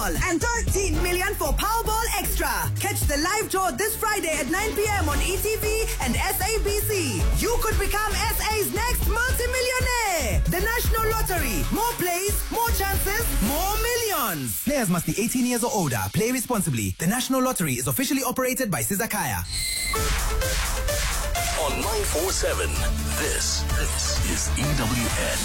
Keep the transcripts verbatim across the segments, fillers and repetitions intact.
Powerball and thirteen million for Powerball Extra. Catch the live draw this Friday at nine p.m. on E T V and S A B C. You could become S A's next multi-millionaire. The National Lottery. More plays, more chances, more millions. Players must be eighteen years or older. Play responsibly. The National Lottery is officially operated by Sizakaya. On nine four seven, this, this is E W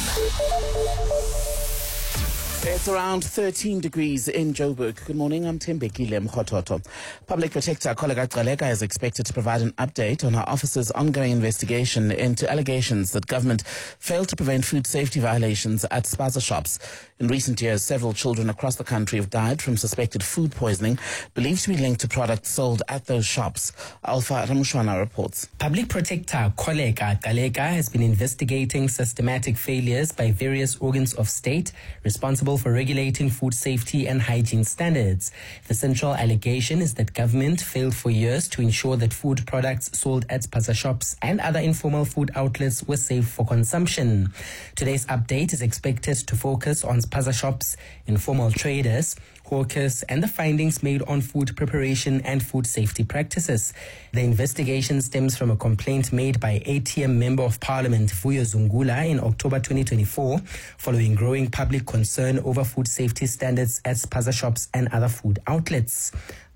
N. It's around thirteen degrees in Joburg. Good morning, I'm Tembekile Mkhototo. Public Protector Koleka Gcaleka is expected to provide an update on her office's ongoing investigation into allegations that government failed to prevent food safety violations at spaza shops. In recent years, several children across the country have died from suspected food poisoning, believed to be linked to products sold at those shops. Alpha Ramushwana reports. Public Protector Koleka Gcaleka has been investigating systematic failures by various organs of state responsible for regulating food safety and hygiene standards. The central allegation is that government failed for years to ensure that food products sold at spaza shops and other informal food outlets were safe for consumption. Today's update is expected to focus on spaza shops, informal traders, hawkers, and the findings made on food preparation and food safety practices. The investigation stems from a complaint made by A T M Member of Parliament Vuyo Zungula in October twenty twenty-four, following growing public concern over food safety standards at spaza shops and other food outlets.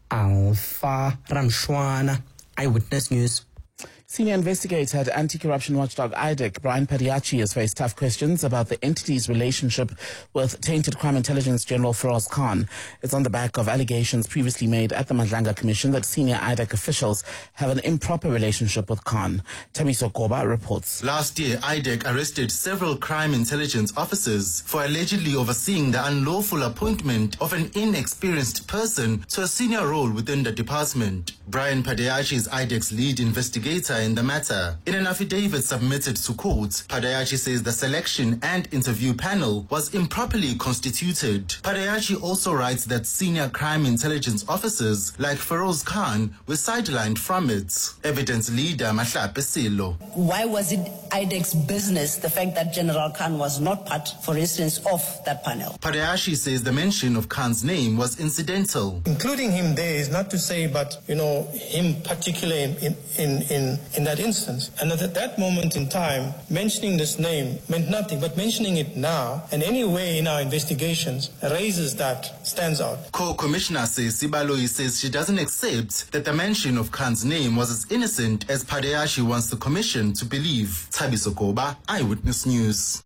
Alpha Ramshwana, Eyewitness News. Senior investigator at anti-corruption watchdog I D E C, Brian Padiachi, has faced tough questions about the entity's relationship with tainted crime intelligence General Feroz Khan. It's on the back of allegations previously made at the Madlanga Commission that senior I D E C officials have an improper relationship with Khan. Thabiso Koba reports. Last year, I D E C arrested several crime intelligence officers for allegedly overseeing the unlawful appointment of an inexperienced person to a senior role within the department. Brian Padiachi is I D E C's lead investigator in the matter. In an affidavit submitted to court, Padiachi says the selection and interview panel was improperly constituted. Padiachi also writes that senior crime intelligence officers like Feroz Khan were sidelined from it. Evidence leader Mahlape Silo. Why was it I D E C's business, the fact that General Khan was not part, for instance, of that panel? Padiachi says the mention of Khan's name was incidental. Including him there is not to say, but, you know, him particularly in, in, in in that instance. And at that moment in time, mentioning this name meant nothing, but mentioning it now, and any way in our investigations, raises that, stands out. Co-Commissioner says Sibaloyi says she doesn't accept that the mention of Khan's name was as innocent as Padiachi wants the Commission to believe. Thabiso Koba, Eyewitness News.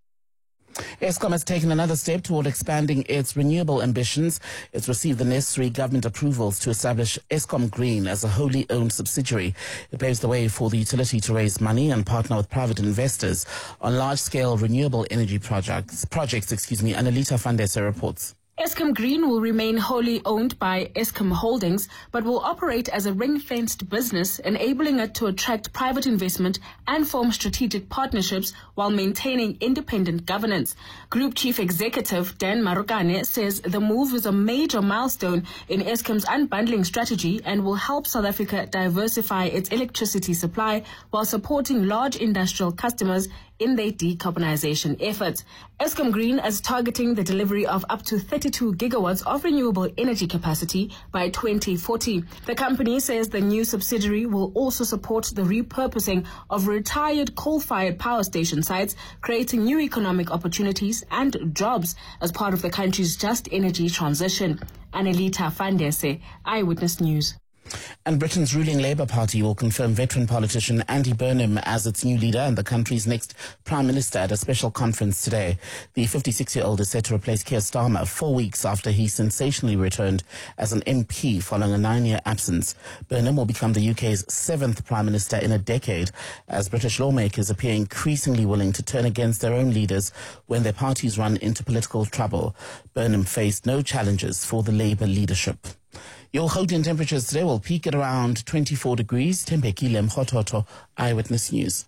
Eskom has taken another step toward expanding its renewable ambitions. It's received the necessary government approvals to establish Eskom Green as a wholly owned subsidiary. It paves the way for the utility to raise money and partner with private investors on large-scale renewable energy projects. Projects, excuse me. Annalita Fandese reports. Eskom Green will remain wholly owned by Eskom Holdings, but will operate as a ring-fenced business, enabling it to attract private investment and form strategic partnerships while maintaining independent governance. Group Chief Executive Dan Marukane says the move is a major milestone in Eskom's unbundling strategy and will help South Africa diversify its electricity supply while supporting large industrial customers in their decarbonization efforts. Eskom Green is targeting the delivery of up to thirty-two gigawatts of renewable energy capacity by twenty forty. The company says the new subsidiary will also support the repurposing of retired coal-fired power station sites, creating new economic opportunities and jobs as part of the country's just energy transition. Annalita Fandese, Eyewitness News. And Britain's ruling Labour Party will confirm veteran politician Andy Burnham as its new leader and the country's next Prime Minister at a special conference today. The fifty-six-year-old is set to replace Keir Starmer four weeks after he sensationally returned as an M P following a nine-year absence. Burnham will become the U K's seventh Prime Minister in a decade, as British lawmakers appear increasingly willing to turn against their own leaders when their parties run into political trouble. Burnham faced no challenges for the Labour leadership. Your Gauteng temperatures today will peak at around twenty-four degrees. Tembekile Mkhototo, Eyewitness News.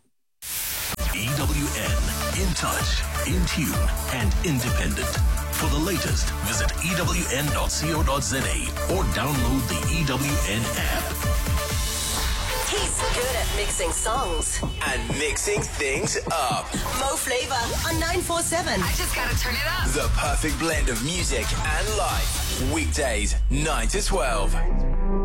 E W N, in touch, in tune, and independent. For the latest, visit E W N dot co dot za or download the E W N app. He's good at mixing songs and mixing things up. Mo Flavor on nine four seven. I just gotta turn it up. The perfect blend of music and life. Weekdays, nine to twelve.